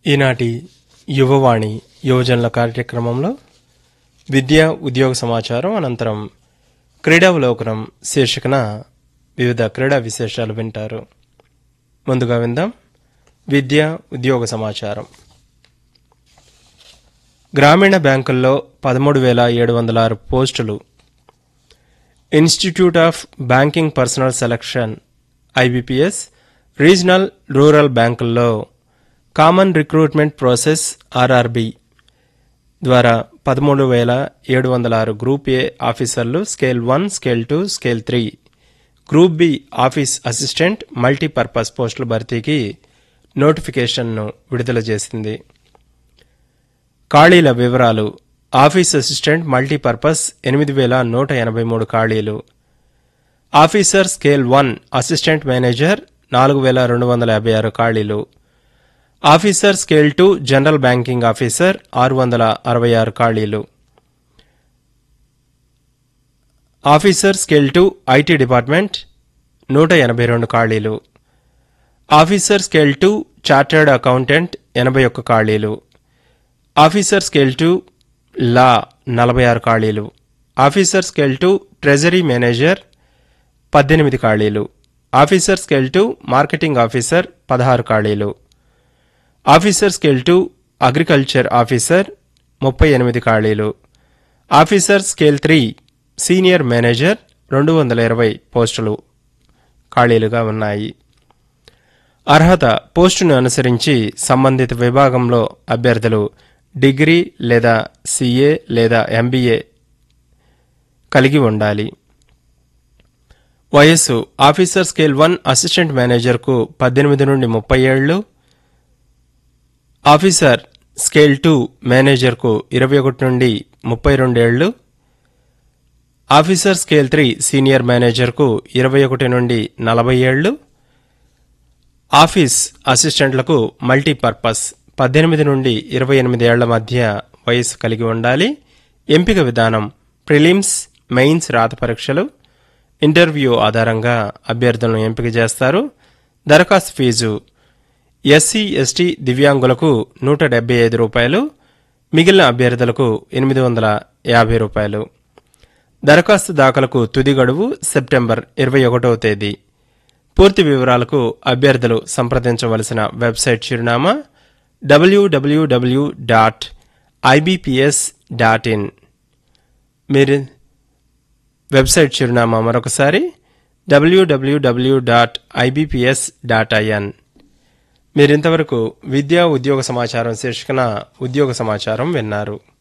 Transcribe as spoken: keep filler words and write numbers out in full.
ఈనాటి యువవాణి యువజనుల కార్యక్రమంలో విద్యా ఉద్యోగ సమాచారం అనంతరం క్రీడావలోకనం శీర్షికన వివిధ క్రీడా విశేషాలు వింటారు. ముందుగా విందాం విద్యా ఉద్యోగ సమాచారం. గ్రామీణ బ్యాంకుల్లో పదమూడు వేల ఏడు వందల ఆరు పోస్టులు. Institute of banking personal selection IBPS regional rural బ్యాంకుల్లో కామన్ రిక్రూట్మెంట్ ప్రాసెస్ ఆర్ఆర్బి ద్వారా పదమూడు వేల ఏడు వందల ఆరు గ్రూప్ ఏ ఆఫీసర్లు, scale one, scale two, scale three, group B office assistant multipurpose పోస్టుల భర్తీకి నోటిఫికేషన్ను విడుదల చేసింది. ఖాళీల వివరాలు: ఆఫీస్ అసిస్టెంట్ మల్టీపర్పస్ ఎనిమిది వేల నూట ఎనభై మూడు ఖాళీలు. Officer scale one assistant manager నాలుగు వేల రెండు వందల యాభై ఆరు ఖాళీలు. Officer scale two general banking officer ఆరు వందల అరవై ఆరు ఖాళీలు. Officer scale two IT department నూట ఎనభై రెండు ఖాళీలు. Officer scale two chartered accountant ఎనభై ఒక్క ఖాళీలు. ఆఫీసర్ స్కేల్ టూ లా నలభై ఆరు ఖాళీలు. Officer scale to treasury manager పద్దెనిమిది ఖాళీలు. Officer scale two marketing officer పదహారు ఖాళీలు. Officer scale two agriculture officer ముప్పై ఎనిమిది ఖాళీలు. Officer scale three senior manager రెండు వందల ఇరవై పోస్టులు ఖాళీలుగా ఉన్నాయి. అర్హత: పోస్టును అనుసరించి సంబంధిత విభాగంలో అభ్యర్థులు డిగ్రీ లేదా సీఏ లేదా ఎంబీఏ కలిగి ఉండాలి. వయస్సు: ఆఫీసర్ స్కేల్ వన్ అసిస్టెంట్ మేనేజర్కు పద్దెనిమిది నుండి ముప్పై ఏళ్లు, ఆఫీసర్ స్కేల్ టూ మేనేజర్కు ఇరవై ఒకటి నుండి ముప్పై రెండేళ్లు, ఆఫీసర్ స్కేల్ త్రీ సీనియర్ మేనేజర్కు ఇరవై ఒకటి నుండి నలభై ఏళ్లు, ఆఫీస్ అసిస్టెంట్లకు మల్టీపర్పస్ పద్దెనిమిది నుండి ఇరవై ఎనిమిది ఏళ్ల మధ్య వయస్సు కలిగి ఉండాలి. ఎంపిక విధానం: ప్రిలిమ్స్, మెయిన్స్ రాత పరీక్షలు, ఇంటర్వ్యూ ఆధారంగా అభ్యర్థులను ఎంపిక చేస్తారు. దరఖాస్తు ఫీజు: ఎస్సీ ఎస్టీ దివ్యాంగులకు నూట డెబ్బై ఐదు రూపాయలు, మిగిలిన అభ్యర్థులకు ఎనిమిది వందల యాభై రూపాయలు. దరఖాస్తు దాఖలకు తుది గడువు సెప్టెంబర్ ఇరవై ఒకటవ తేదీ. పూర్తి వివరాలకు అభ్యర్థులు సంప్రదించవలసిన వెబ్సైట్ చిరునామా డబ్ల్యూడబ్ల్యూడబ్ల్యూ డాట్ ఐబీపీఎస్ డాట్ ఇన్. మీరు వెబ్సైట్ చిరునామా మరొకసారి డబ్ల్యూడబ్ల్యూడబ్ల్యూ డాట్ ఐబీపీఎస్ డాట్ ఐఎన్. మీరింతవరకు విద్యా ఉద్యోగ సమాచారం శీర్షికన ఉద్యోగ సమాచారం విన్నారు.